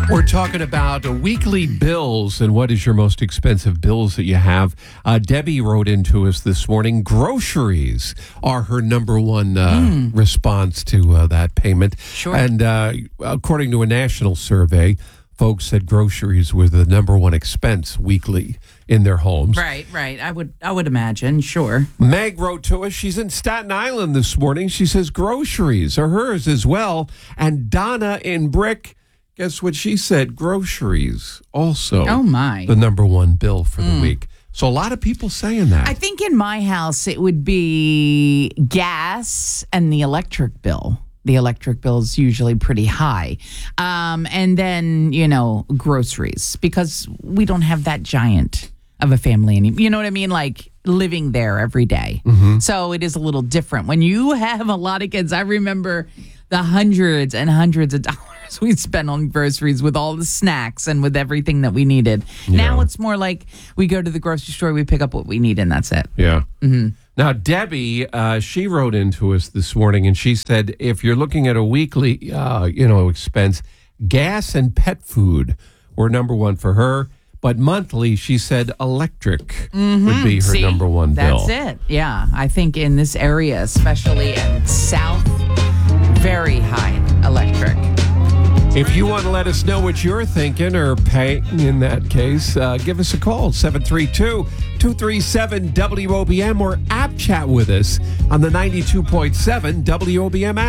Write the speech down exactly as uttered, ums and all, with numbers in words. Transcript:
We're talking about uh, weekly bills and what is your most expensive bills that you have. Uh, Debbie wrote into us this morning. Groceries are her number one uh, mm. response to uh, that payment. Sure. And uh, according to a national survey, folks said groceries were the number one expense weekly in their homes. Right, right. I would I would imagine, sure. Meg wrote to us. She's in Staten Island this morning. She says groceries are hers as well. And Donna in Brick, guess what she said? Groceries also. Oh, my. The number one bill for the mm. week. So a lot of people saying that. I think in my house it would be gas and the electric bill. The electric bill is usually pretty high. Um, and then, you know, groceries, because we don't have that giant of a family anymore. You know what I mean? Like living there every day. Mm-hmm. So it is a little different. When you have a lot of kids, I remember the hundreds and hundreds of dollars we spent on groceries with all the snacks and with everything that we needed. Yeah. Now it's more like we go to the grocery store, we pick up what we need, and that's it. Yeah. Mm-hmm. Now, Debbie, uh, she wrote into us this morning, and she said if you're looking at a weekly, uh, you know, expense, gas and pet food were number one for her. But monthly, she said electric mm-hmm. would be her See, number one bill. That's it. Yeah. I think in this area, especially in South, very high electric. If you want to let us know what you're thinking or paying in that case, uh, give us a call, seven three two, two three seven, W O B M, or app chat with us on the ninety-two point seven W O B M app.